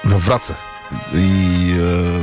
Във Враца. И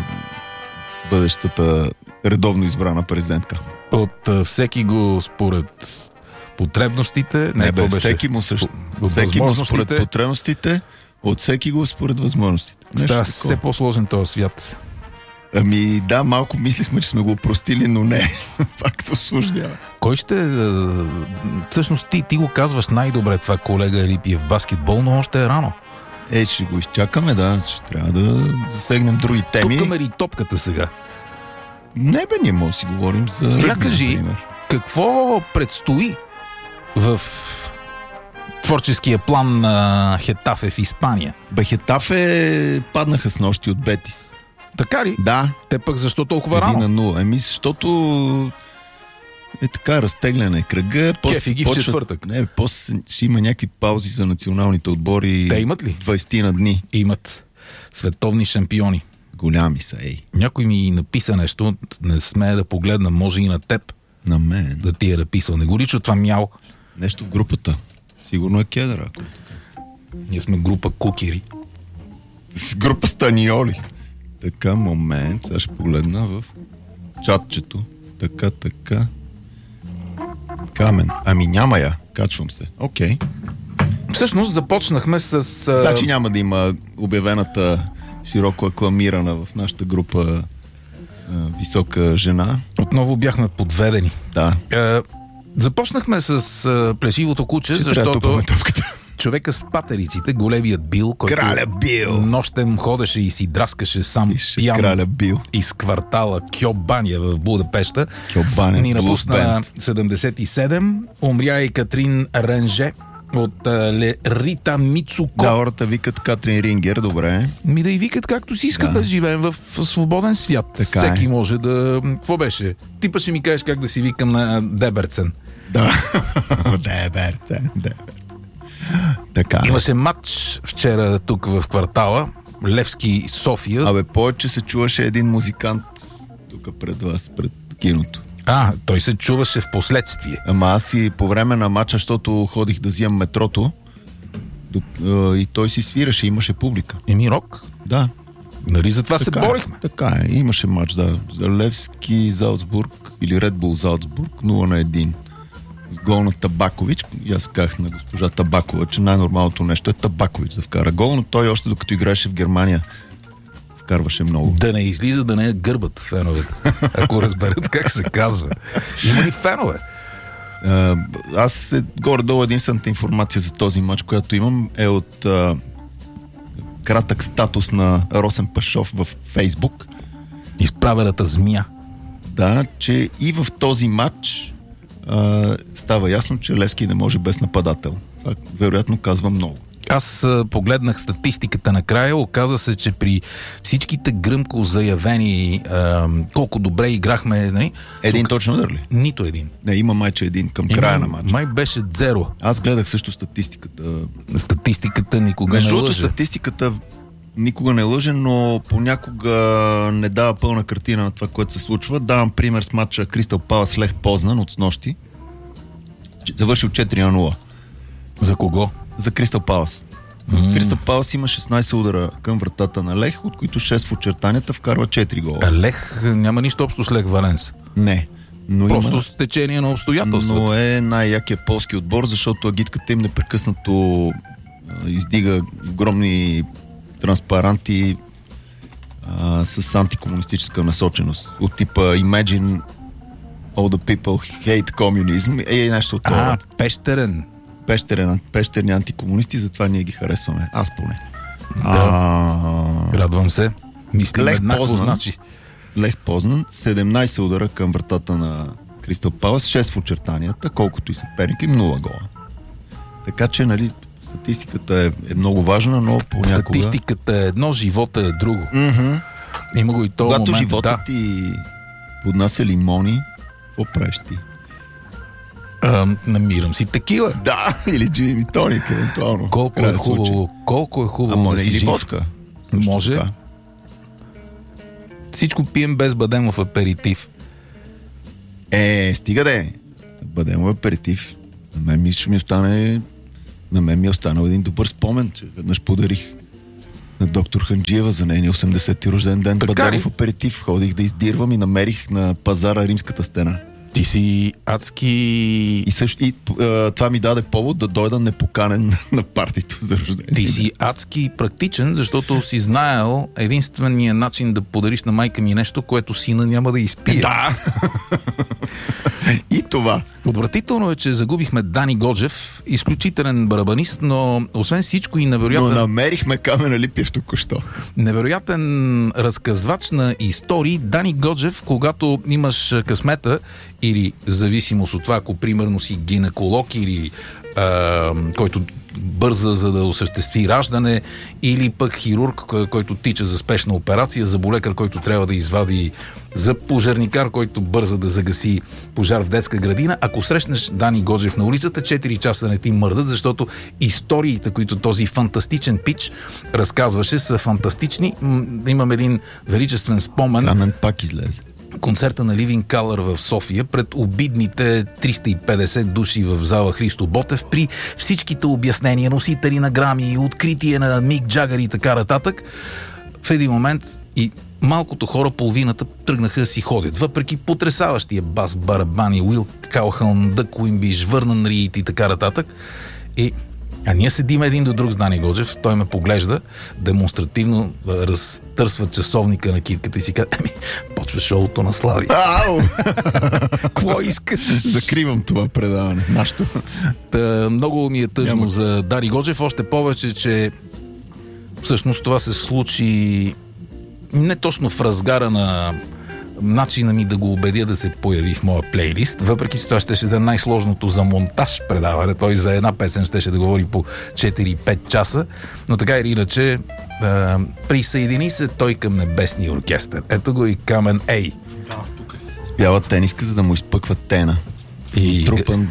бъдещата редовно избрана президентка. От всеки го според потребностите. Всеки му според потребностите, от всеки го според възможностите. Става все по-сложен този свят. Ами да, малко мислехме, че сме го опростили, но не. Пак се осложнява. Кой ще... Всъщност ти го казваш най-добре това, колега Рипиев, баскетбол, но още е рано. Ще го изчакаме, да. Ще трябва да засегнем други теми. Тук мери топката сега. Не бе, ние може да си говорим за... Я кажи, какво предстои в творческия план на Хетафе в Испания? Хетафе паднаха с нощи от Бетис. Така ли? Да. Те пък защо толкова рано? 1-0. Защото е така, разтегляне кръга. Кефи ги в четвъртък. Не, после ще има някакви паузи за националните отбори. Те имат ли? 20 на дни. Имат. Световни шампиони. Голями са, Някой ми написа нещо, не смея да погледна, може и на теб. На мен? Да ти е написал. Не го лича това мял. Нещо в групата. Сигурно е кедър, ако така. Ние сме група кукери. С група станиоли. Така, момент. Сега ще погледна в чатчето. Така. Камен. Ами няма я. Качвам се. Окей. Всъщност започнахме с... Значи няма да има обявената широко акламирана в нашата група висока жена. Отново бяхме подведени. Да. Започнахме с плешивото куче, защото човека с патериците, големият Бил, който Краля Бил нощем ходеше и си драскаше сам пиян Краля Бил из квартала Кьобания в Будапеща. Кьобания, ни напусна 77. Умря и Катрин Ренже от Рита Мицуко. Да, хората викат Катрин Рингер, добре. Да и викат както си искат, да живеем в свободен свят. Така всеки може да... Какво беше? Ти па ще ми кажеш как да си викам на Деберцен. Да. Деберцен. Така. Имаше матч вчера тук в квартала Левски, София. Повече се чуваше един музикант тук пред вас, пред киното. Той се чуваше в последствие. Ама аз и по време на матча, защото ходих да взимам метрото и той си свираше, имаше публика. Рок? Да. Нали за това се борихме? Така е, имаше матч, да. За Левски, Залцбург или Ред Бул Залцбург, 0-1. С гол на Табакович. И аз казах на госпожа Табакова, че най-нормалното нещо е Табакович да вкара гол, но той още докато играеше в Германия вкарваше много. Да не излиза, да не гърбат феновете, ако разберат как се казва. Има ли фенове? Аз горе-долу единствената информация за този матч, която имам, е от кратък статус на Росен Пашов в Фейсбук. Изправената змия. Да, че и в този матч става ясно, че Левски не може без нападател. Това вероятно казва много. Аз погледнах статистиката накрая, оказа се, че при всичките гръмко заявени колко добре играхме... Нали, един точно удар ли? Нито един. Не, има майче един към края на матча. Май беше 0. Аз гледах също статистиката. Статистиката никога не лъже. Статистиката никога не лъже, но понякога не дава пълна картина на това, което се случва. Давам пример с матча Кристал Палас Лех Познан от снощи. Завършил 4-0. За кого? За Кристал Палас. Кристал Палас има 16 удара към вратата на Лех, от които 6 в очертанията, вкарва 4 гола. Лех няма нищо общо с Лех Валенс. Не. Но просто с течение на обстоятелствата. Но е най-якия полски отбор, защото агитката им непрекъснато издига огромни транспаранти с антикомунистическа насоченост. От типа Imagine all the people hate communism. Нещо от това. Пещерни антикомунисти, затова ние ги харесваме. Аз поне. Радвам се. Мислим еднакво, значи. Лех Познан, 17 удара към вратата на Кристал Палас, 6 в очертанията, колкото и съперник им, 0 гола. Така че, нали, статистиката е много важна, но понякога... Статистиката е едно, живота е друго. Има го и този когато момент. Живота ти поднася лимони, какво правиш ти? Намирам си текила. Да, или джин и тоник, евентуално. Колко е хубаво да си жив. Водка. Може. Така. Всичко пием без бадемов аперитив. Стига де. Бадемов аперитив. На мен ми е останал един добър спомен, че веднъж подарих на доктор Ханджиева за нейния 80-ти рожден ден. Бъде в аперитив. Ходих да издирвам и намерих на пазара Римската стена. Ти си адски... И това ми даде повод да дойда непоканен на партито за рождение. Ти си адски практичен, защото си знаел единствения начин да подариш на майка ми нещо, което сина няма да изпие. Да! И това. Отвратително е, че загубихме Дани Годжев, изключителен барабанист, но освен всичко и невероятен... Но намерихме Камена Липиев току-що. Невероятен разказвач на истории. Дани Годжев, когато имаш късмета или зависимост от това, ако примерно си гинеколог или който бърза за да осъществи раждане, или пък хирург, който тича за спешна операция, заболекар, който трябва да извади, за пожарникар, който бърза да загаси пожар в детска градина. Ако срещнеш Дани Годжев на улицата, 4 часа не ти мърдат, защото историите, които този фантастичен пич разказваше, са фантастични. Имам един величествен спомен. Камен пак излезе. Концерта на Living Color в София пред обидните 350 души в зала Христо Ботев, при всичките обяснения, носители на грами, откритие на Мик Джагър и така нататък. В един момент и малкото хора, половината тръгнаха да си ходят. Въпреки потресаващия бас, барабани, Уил Калхълн, Дък Уимбиш, Върнан Рийт и така нататък. А ние седим един до друг с Дани Годжев, той ме поглежда, демонстративно разтърсва часовника на китката и си казва: почва шоуто на Слави. Ау! Какво искаш? Закривам това предаване. Нашето. Много ми е тъжно за Дани Годжев, още повече, че всъщност това се случи не точно в разгара на начина ми да го убедя да се появи в моя плейлист, въпреки че това ще да е най-сложното за монтаж предаване. Той за една песен ще да говори по 4-5 часа, но така или иначе присъедини се той към Небесния оркестър. Ето го и Камен Ей. Да, тук е. С бяла тениска, за да му изпъква тена. И трупан.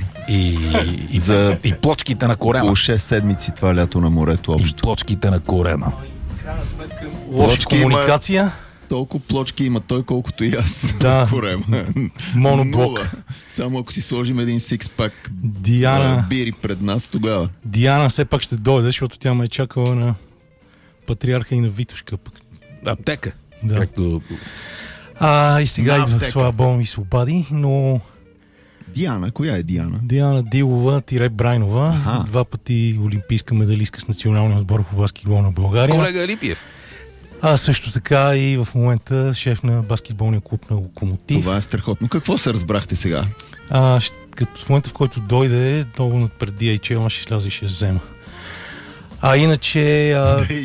И плочките на корема. Около 6 седмици това лято на морето общо. И плочките на корема. В крайна сметка, лоша комуникация. Толкова плочки има той, колкото и аз. Да. Корема. Моноблок. Нула. Само ако си сложим един сикспак Диана... бири пред нас, тогава. Диана все пак ще дойде, защото тя ме е чакала на Патриарха и на Витушка. Пък. Аптека. Да. Както... И сега идва Слава Богу ми свободи, но... Диана, коя е Диана? Диана Дилова-Брайнова. Аха. 2 пъти олимпийска медалистка с националния отбор по баскетбол на България. Колега Липиев. Също така и в момента шеф на баскетболния клуб на Локомотив. Това е страхотно. Какво се разбрахте сега? Като в момента, в който дойде, много пред DHL ще сляза и ще взема. Иначе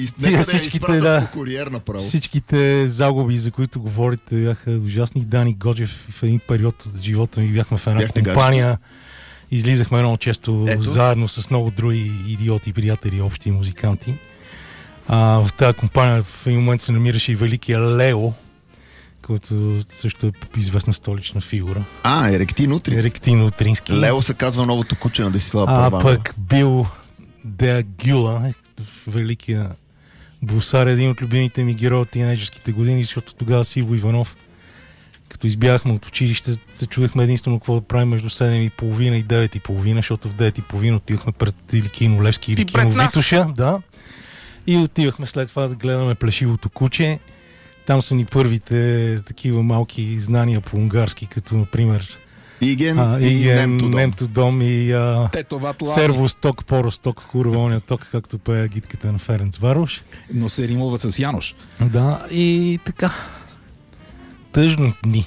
всичките загуби, за които говорите, бяха ужасни. Дани Годжев в един период от живота ми бяхме в една компания. Излизахме много често заедно с много други идиоти, приятели, общи музиканти. В тази компания в един момент се намираше и великия Лео, който също е известна столична фигура. Еректин Утрин. Еректин Утрински. Лео се казва новото куче на Десислава Първанова. Пък Бил Деа Гюла, великия бусар, един от любимите ми герои от тинейджерските години, защото тогава с Иво Иванов, като избягахме от училище, се чудехме единствено какво да правим между 7:30 и 9:30, защото в 9:30 отивахме пред или кино Левски, или кино Витуша. Да. И отивахме след това да гледаме Плешивото куче. Там са ни първите такива малки знания по унгарски, като например Иген, Немтодом и Сервосток, Поросток, Курвония ток, както пее гидката на Ференц Варош. Но се римува с Янош. Да, и така. Тъжни дни.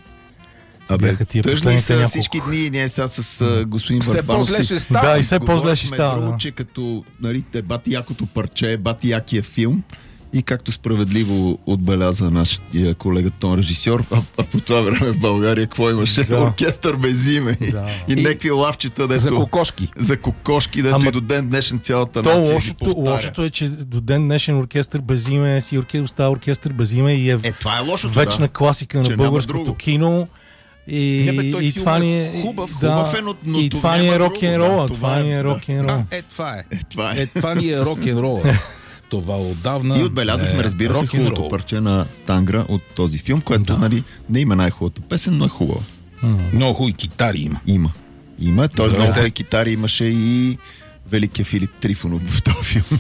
Тъжни са всички дни. Ние сега с господин Върбанов и все по-зле ще става. Че като бати якото парче, бати якия филм, и както справедливо отбеляза нашия колега тон режисьор, по това време в България какво имаше? Оркестър без име. И някакви лавчета, дето... За кокошки, дето и до ден днешен цялата нация ги повтаря. Лошото е, че до ден днешен оркестър без име си остава оркестър без име и това е лошото, вечна класика на българското кино. И това ни е хубав е, и това ни е рок-н-рола. Това ни е рок-н-рол. Това ни е рок-н-рола. Това отдавна. И отбелязахме, разбира се, хубавото парче на Тангра от този филм, което не има най-хубавата песен, но е хубава. Много хубави китари има. Има. Той много хубави китари имаше и великия Филип Трифонов в този филм.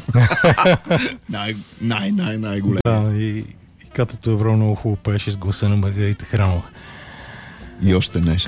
Най-голем. Да, и Катето Евро много хубаво пееше с гласа на Маргарита Храмова. И още нещо.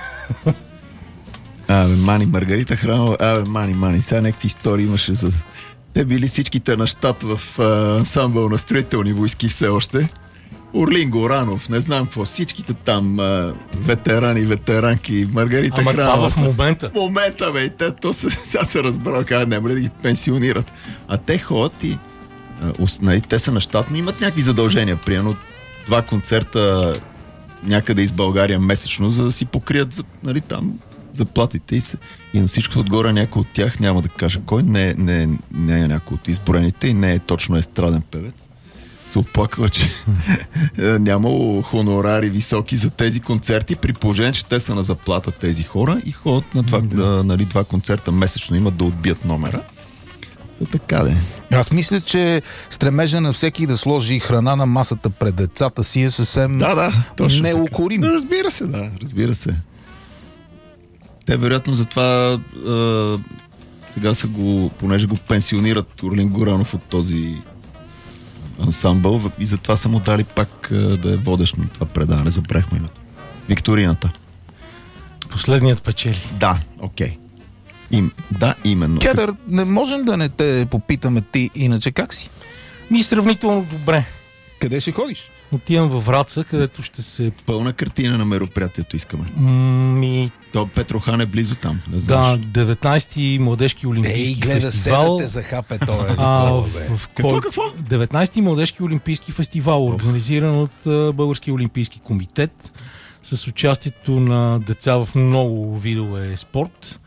Маргарита Храмова, мани. Сега някакви истории имаше за... Те били всичките на щат в ансамбъл на строителни войски все още. Орлин Горанов, не знам какво, всичките там ветерани, ветеранки, Маргарита Храмова. Това в момента? В момента, бе, сега се разбраха, няма ли да ги пенсионират. А те ходят и те са на щат, но имат някакви задължения. Примерно 2 концерта някъде из България месечно, за да си покрият там заплатите и на всичко отгоре някой от тях, няма да кажа кой, не е някой от изброените и не е точно естраден певец. Се оплаква, че нямало хонорари високи за тези концерти, при положение, че те са на заплата тези хора и ходят на 2 концерта месечно, имат да отбият номера. Така де. Аз мисля, че стремежа на всеки да сложи храна на масата пред децата си е съвсем неукорим. Разбира се. Те вероятно затова сега понеже го пенсионират Орлин Горанов от този ансамбъл и затова са му дали пак да е водещ на това предаване. Забрахме името. Викторината. Последният печели. Да, окей. Да, именно. Кедър, не можем да не те попитаме ти иначе как си? Сравнително добре. Къде ще ходиш? Отивам във Враца, където ще се... Пълна картина на мероприятието искаме. То Петрохан е близо там. Да, 19-ти младежки олимпийски фестивал. Гледа, за хапе това Какво? 19-ти младежки олимпийски фестивал, организиран от Българския олимпийски комитет, с участието на деца в много видове спорт,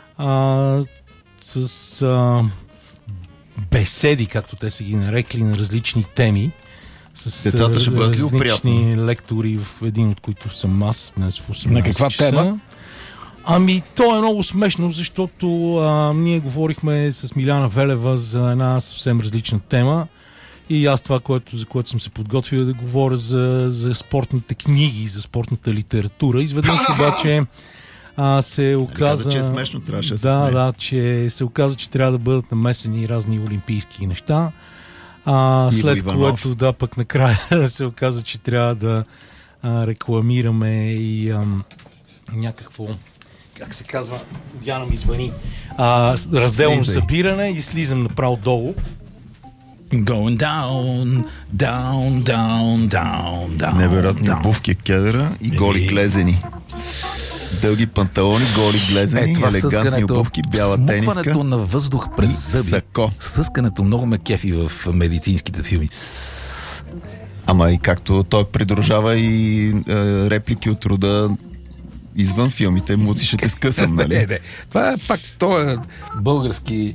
с беседи, както те са ги нарекли, на различни теми. С децата ще бъдат различни лектори, в един от които съм аз днес в 18 На каква тема? То е много смешно, защото ние говорихме с Миляна Велева за една съвсем различна тема и аз това, за което съм се подготвил, да говоря за спортните книги, за спортната литература. Изведнъж обаче се оказа... че е смешно, трябваше да се смее. Да, че се оказа, че трябва да бъдат намесени разни олимпийски неща. След което, пък накрая се оказа, че трябва да рекламираме и някакво, как се казва, Диана ми звъни, разделно събиране и слизам направо долу. Going down, down, down, down, down. Невероятни обувки, кедъра и голи глезени. Дълги панталони, голи глезени, елегантни обувки, бяла тениска. Смукването на въздух през зъби. Сако. Съскането много ме кефи в медицинските филми. Ама и както той придружава и реплики от рода извън филмите, муци ще те скъсам, нали? Не. Това е пак, той е български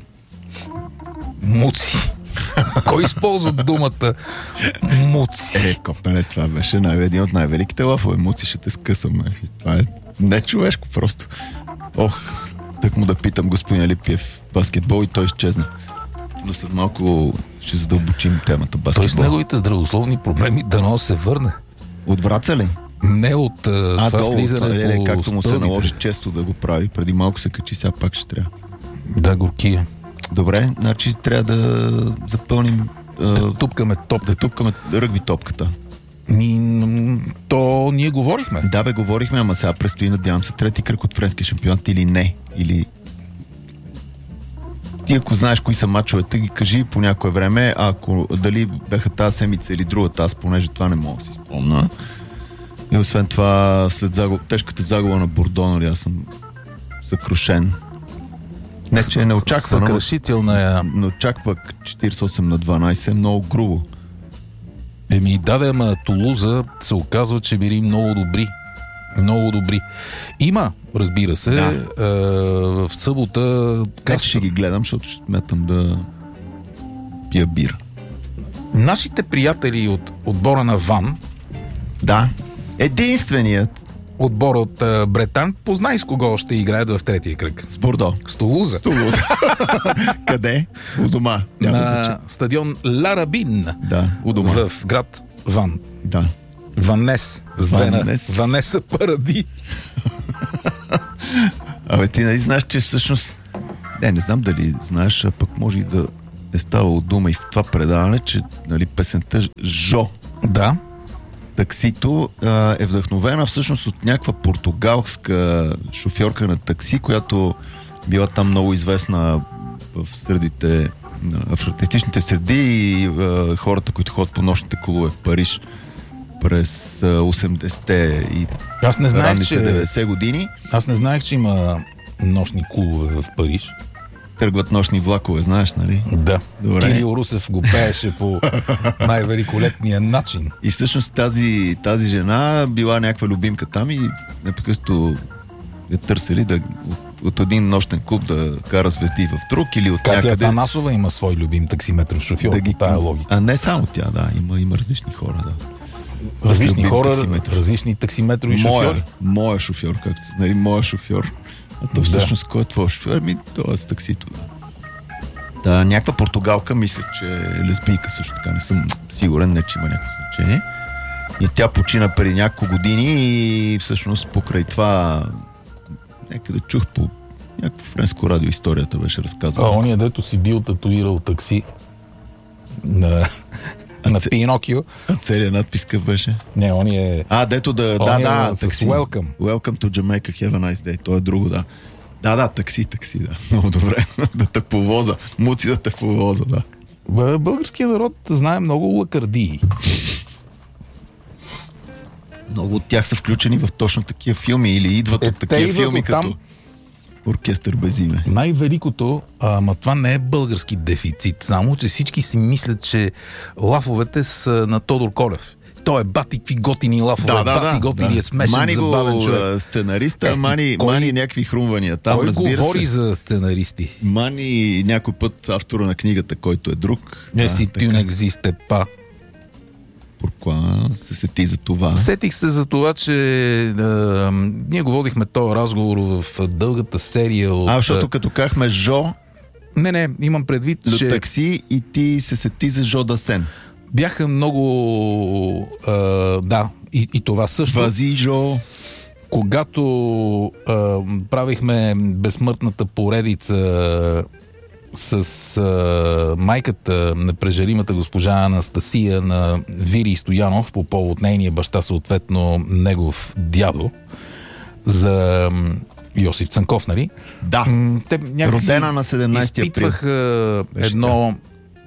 муци. Кой използва думата муци? Копеле, това беше един от най-великите лафове. Муци ще те скъсам. Това е не човешко просто. Так му да питам господин Липиев баскетбол и той изчезна. Но след малко ще задълбочим темата баскетбол. Той с неговите здравословни проблеми дано се върне. От Враца ли? Не от това слизане по както му се наложи често да го прави. Преди малко се качи, сега пак ще трябва. Да, горкия. Добре, значи трябва да запълним... Да тупкаме топката. Да тупкаме ръгби топката. То ние говорихме. Да, говорихме, ама сега предстои, надявам се, трети кръг от френския шампионат или не. Или... Ти ако знаеш кои са мачовете, ги кажи по някое време, ако дали бяха тази седмица или другата, аз понеже това не мога да си спомня. И освен това, след тежката загуба на Бордо, нали, аз съм съкрушен. Не, че е неочаквано. Съкрушителна е. Но чак пък 48-12 е много грубо. Ама Тулуза се оказва, че били много добри. Много добри. Има, разбира се, в събота... Как ще ги гледам, защото ще сметам да пия бира. Нашите приятели от отбора на Ван... Да, единственият отбор от Бретан, познай с кого ще играят в третия кръг. С Бордо. С Тулуза. Къде? У дома. На стадион Ларабин. Да, у дома. В град Ван. Да. Ванес. С Ванеса Паради. Ти нали знаеш, че всъщност Не знам дали знаеш, а пък може и да е ставало дума и в това предаване, че нали, песента Жо. Да. Таксито е вдъхновена всъщност от някаква португалска шофьорка на такси, която била там много известна в средите, в артистичните среди и хората, които ходят по нощните клубове в Париж през 80-те и ранните 90 години. Аз не знаех, че има нощни клубове в Париж. Тръгват нощни влакове, знаеш, нали? Да. Добре. Кирил Русев го пееше по най-великолепния начин. И всъщност тази жена била някаква любимка там и непрекъснато я търсили от един нощен клуб да кара звезди в друг или от Катя някъде. Атанасова има свой любим таксиметров шофьор по тая логика. А не само тя, да. Има различни хора, да. Различни любим хора, таксиметров. различни таксиметрови шофьори. Моя шофьор, както се нали, моя шофьор. А то всъщност кой е твой шофьор? То е с таксито. Да, някаква португалка, мисля, че е лесбийка също така. Не съм сигурен, не че има някакво значение. И тя почина преди няколко години и всъщност покрай това някъде чух по някакво френско радио историята беше разказана. Ония, дето си бил татуирал такси на Пинокио. А целият надпис къв беше? Не, он е... Дето с такси. Welcome. Welcome to Jamaica, have a nice day. То е друго, да. Да, такси, да. Много добре. Да те повоза. Муци да те повоза, да. Българският народ знае много лакардии. Много от тях са включени в точно такива филми или идват от такива филми, като Оркестър без име. Най-великото, ама това не е български дефицит, само че всички си мислят, че лафовете са на Тодор Колев. Той е бати какви готини лафове, бати готини, е смешен, забавен човек. Сценариста, мани някакви хрумвания. Там, кой разбира говори се, за сценаристи? Мани някой път автора на книгата, който е друг. Не си tu n'existe pas. Pourquoi се сети за това? Сетих се за това, че ние го водихме този разговор в дългата серия от... Защото като казахме Жо... Не, имам предвид, че... такси и ти се сети за Жо Дасен. Бяха много... и това също. Вази, Жо... Когато правихме безсмъртната поредица с майката на прежаримата госпожа Анастасия на Вири Стоянов по повод нейния баща, съответно негов дядо, за Йосиф Цанков, нали? Да. Те родена на 17 април. Изпитвах едно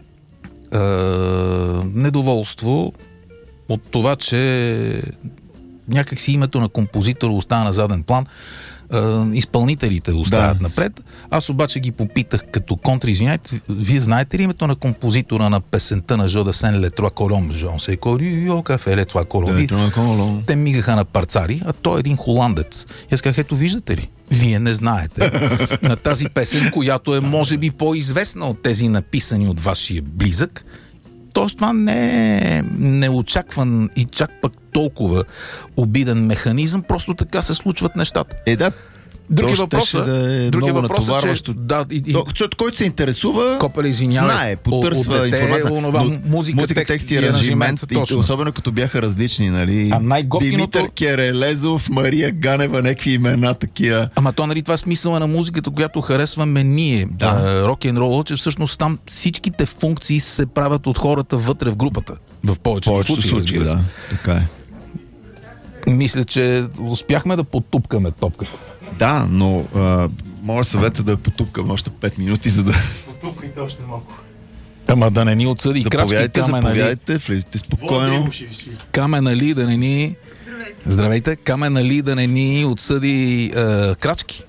недоволство от това, че някакси името на композитора остана на заден план. Изпълнителите остават напред. Аз обаче ги попитах като контра, извиняйте, вие знаете ли името на композитора на песента на Жо Дасен Ле Троа Колом? Жон се корио кафе Ле Троа Колом. Те мигаха на парцари, а той е един холандец. И аз казах, ето виждате ли, вие не знаете на тази песен, която е може би по-известна от тези написани от вашия близък. Тоест това не е неочакван и чак пък толкова обиден механизъм, просто така се случват нещата. Други въпроса, че човек, който се интересува, Копеле, знае, потърсва информация. Музика, текст и аранжимент. Особено като бяха различни, нали? Димитър Керелезов, Мария Ганева, някакви имена такива. Ама то, нали, това е смисъла на музиката, която харесваме ние. Рок-н-рол, че всъщност там всичките функции се правят от хората вътре в групата. В повечето случаи, разбира се. Така е. Мисля, че успяхме да потупкаме топката. Да, но моя съвет е да потупкам още 5 минути, за да... Потупкайте още малко. Ама да не ни отсъди крачки. Заповядайте, влезете спокойно. Камена ли да не ни... Здравейте. Камена ли да не ни отсъди крачки.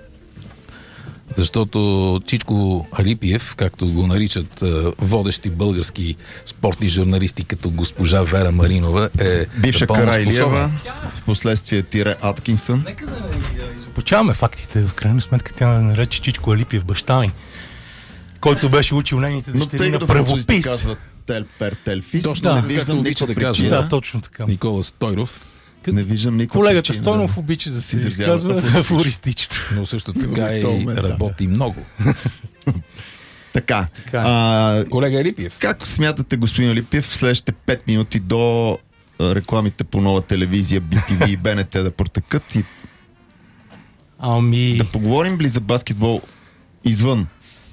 Защото Чичко Алипиев, както го наричат водещи български спортни журналисти, като госпожа Вера Маринова, е бивша Карайлиева, в последствие Тире Аткинсън. Нека да изопачаваме фактите. В крайна сметка тя нарече Чичко Алипиев баща ми, който беше учил нейните дъщери на правопис. Точно, не виждам никаква причина. Да, точно така. Никола Стойров. Не виждам никаква Колегата причина, Стойнов обича да се изказва афористично. Но също така и работи много. Така. Колега Алипиев. Как смятате, господин Алипиев, в следващите 5 минути до рекламите по Нова телевизия, BTV и БНТ да протекат и да поговорим ли за баскетбол извън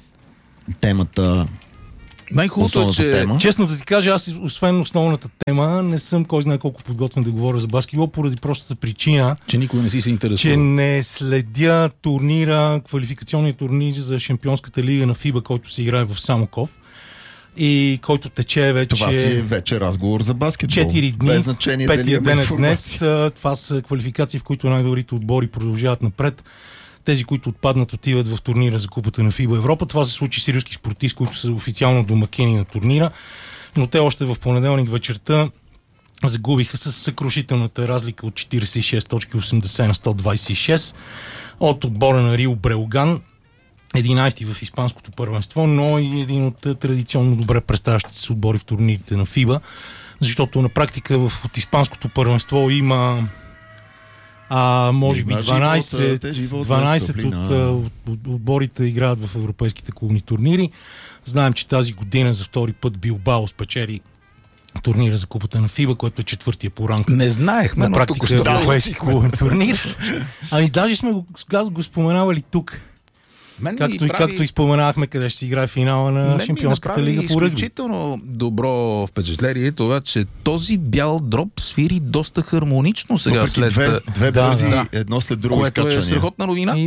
темата. Най-хубавото е, че... тема. Честно да ти кажа, аз освен основната тема, не съм кой знае колко подготвен да говоря за баскетбол, поради простата причина, Че никой не си се интересува. че не следя турнира, квалификационния турнир за Шампионската лига на ФИБА, който се играе в Самоков и който тече вече... Това си е вече разговор за баскетбол. 4 дни, без значение дали петия има ден е информация. днес. Това са квалификации, в които най-добрите отбори продължават напред. Тези, които отпаднат, отиват в турнира за Купата на ФИБА Европа. Това се случи с римски спортисти, които са официално домакини на турнира, но те още в понеделник вечерта загубиха с съкрушителната разлика от 46 точки 80 на 126 от отбора на Рио Бреоган, 11 в испанското първенство, но и един от традиционно добре представящите се отбори в турнирите на ФИБА, защото на практика от испанското първенство има може би 12 от отборите играят в европейските клубни турнири. Знаем, че тази година за втори път Билбао спечели турнира за Купата на ФИБА, който е четвъртия по ранг. Не знаехме, на практика европейски клубен турнир. Ами даже сме го споменавали тук. Както и споменахме къде ще се играе финала на Шампионската лига по ръгби. Изключително добро впечатление това, че този бял дроб свири доста хармонично сега след... Две бързи, едно след друго което изкачване. Е страхотна новина.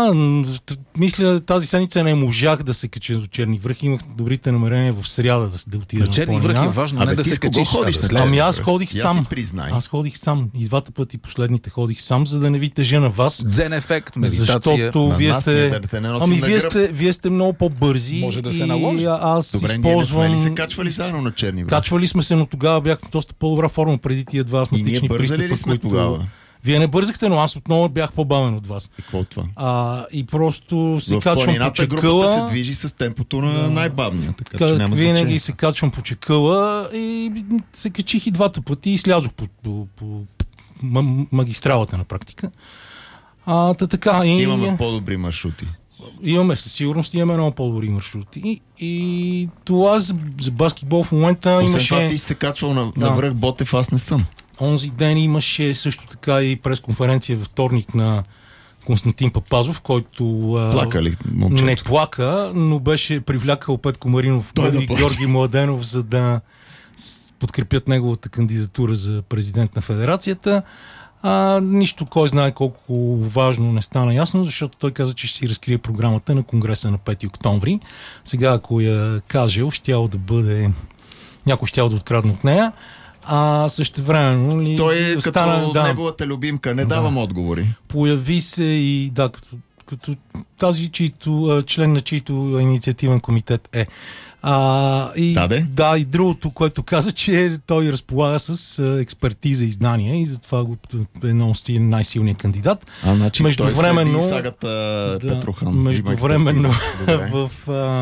Мисля, тази седмица не можах да се кача до Черни връх. Имах добрите намерения в сряда да отида на Черни връх е важно, не да се качиш. Ами аз ходих сам. Аз ходих сам. И двата пъти последните ходих сам, за да не ви тежа на вас. Дзен ефект, медитация. Защото вие сте много по-бързи. Може да се наложи. Аз добре, използвам... ние не сме ли се качвали заедно на Черни връх? Качвали сме се, но тогава бях в доста по-добра форма преди тия два астматични пристъпа. И ние бързали ли сме тогава? Вие не бързахте, но аз отново бях по-бавен от вас. И какво от това? И просто се в качвам по чакъла. Групата се движи с темпото на най-бавния. Така, че няма винаги значение. се качвам по чакъла и се качих и двата пъти и слязох по магистралата на практика. Така, Имаме по-добри маршрути. Със сигурност имаме много по-добри маршрути. И това за баскетбол в момента имаше... Освен това ти се качвал на връх Ботев, аз не съм. Онзи ден имаше също така и пресконференция във вторник на Константин Папазов, който плака ли момчето? Не плака, но беше привлякал Петко Маринов и Георги Младенов, за да подкрепят неговата кандидатура за президент на федерацията. Нищо кой знае колко важно не стана ясно, защото той каза, че ще си разкрие програмата на Конгреса на 5 октомври. Сега, ако я кажел, някой щял да открадне от нея. Същевременно ли... Той е като неговата любимка, не давам отговори. Появи се и като тази, член на чийто инициативен комитет е. И другото, което каза, че той разполага с експертиза и знания и затова е най-силният кандидат. Значи междувременно той следи сагата Петрохан. Междувременно в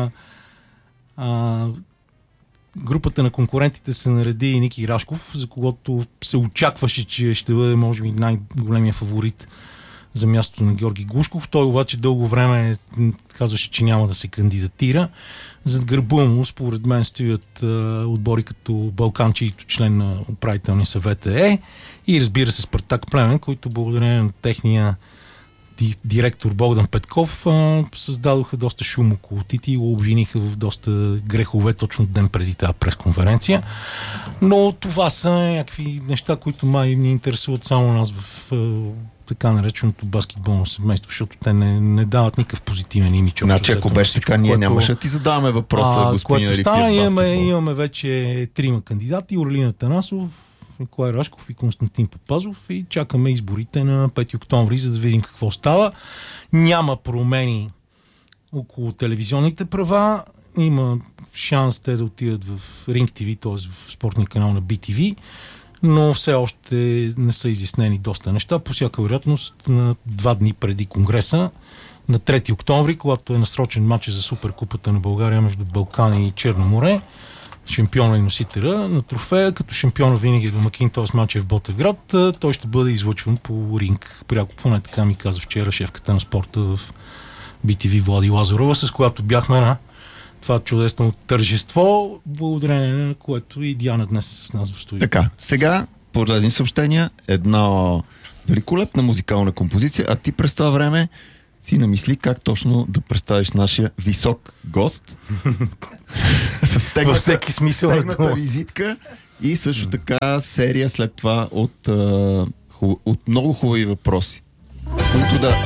групата на конкурентите се нареди и Ники Рашков, за когото се очакваше, че ще бъде може би най-големия фаворит за мястото на Георги Глушков. Той обаче дълго време казваше, че няма да се кандидатира. Зад гърба му, според мен, стоят отбори като Балкан, чието член на управителния съвет е, и разбира се Спартак Племен, които благодарение на техния директор Богдан Петков създадоха доста шум около Тити и го обвиниха в доста грехове точно ден преди тази пресконференция. Но това са някакви неща, които май ни интересуват само нас в така нареченото баскетболно семейство, защото те не дават никакъв позитивен имидж. Значи, ако беше така, ние нямаше да ти задаваме въпроса, господин Рипиев, имаме вече трима кандидати: Орлин Атанасов, Николай Рашков и Константин Папазов, и чакаме изборите на 5 октомври, за да видим какво става. Няма промени около телевизионните права. Има шанс те да отидат в Ring TV, т.е. в спортния канал на BTV, но все още не са изяснени доста неща. По всяка вероятност на 2 дни преди Конгреса, на 3 октомври, когато е насрочен матч за Суперкупата на България между Балкани и Черно море, шампиона и носителя на трофея, като шампиона винаги е домакин, т.е. матч е в Ботевград, той ще бъде излъчван по ринг. Пряко, поне така ми каза вчера шефката на спорта в BTV Влади Лазарова, с която бяхме на това чудесно тържество, благодарение на което и Диана днес е с нас в студио. Така, сега поредни съобщения, една великолепна музикална композиция, а ти през това време си намисли как точно да представиш нашия висок гост с Във всеки смисъл. тегната визитка и също така серия след това от много хубави въпроси, които да...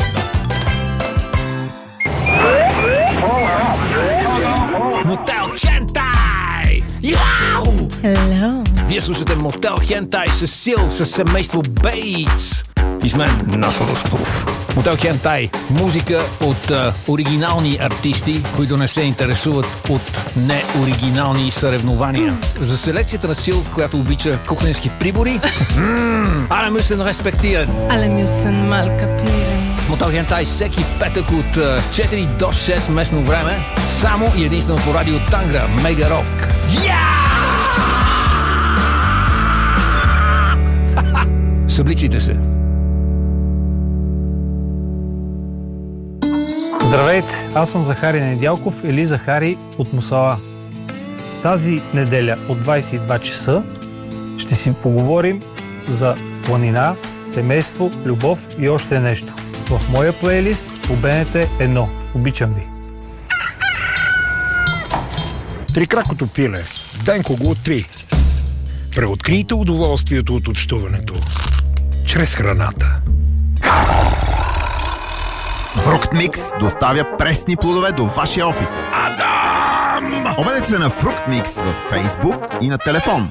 Мотел Хентай! Яу! Hello. Вие слушате Мотел Хентай с Сил, с семейство Бейтс. И с мен Насо Русков. Мотел Хентай. Музика от оригинални артисти, които не се интересуват от неоригинални съревнования. За селекцията на Сил, която обича кухненски прибори, alle müssen respektieren. Alle müssen mal kapieren. Мотел Хентай всеки петък от 4 до 6 местно време, само и единствено по радио Тангра, Мега Рок. Събличите се. Здравейте, аз съм Захари Недялков или Захари от Мусала. Тази неделя от 22 часа ще си поговорим за планина, семейство, любов и още нещо. В моя плейлист по БНТ 1. Обичам ви! Трикракото пиле. Денко го откри. Преоткрийте удоволствието от общуването чрез храната. Фрукт Микс доставя пресни плодове до вашия офис. Адам! Обадете се на Фрукт Микс във Facebook и на телефон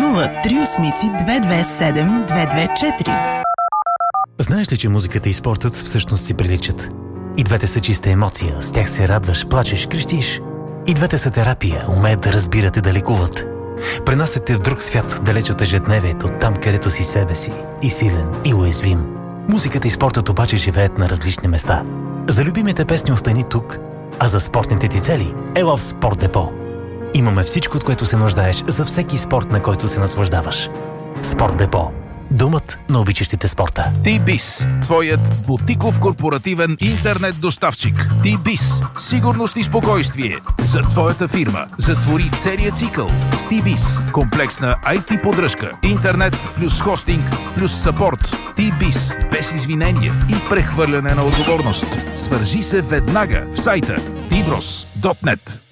038-227-224. Знаеш ли, че музиката и спортът всъщност си приличат? И двете са чиста емоция, с тях се радваш, плачеш, крещиш. И двете са терапия, умеят да разбират и да лекуват. Пренасят те в друг свят, далеч от ежедневието, там където си себе си, и силен, и уязвим. Музиката и спортът обаче живеят на различни места. За любимите песни остани тук, а за спортните ти цели ела в Спорт Депо. Имаме всичко, от което се нуждаеш за всеки спорт, на който се наслаждаваш. Спорт Депо. Думът на обичащите спорта. T-Biz, твоят бутиков корпоративен интернет доставчик. T-Biz, сигурност и спокойствие за твоята фирма. Затвори целият цикъл с T-Biz. Комплексна IT поддръжка, интернет плюс хостинг плюс съпорт. T-Biz, без извинение и прехвърляне на отговорност. Свържи се веднага в сайта tbros.net.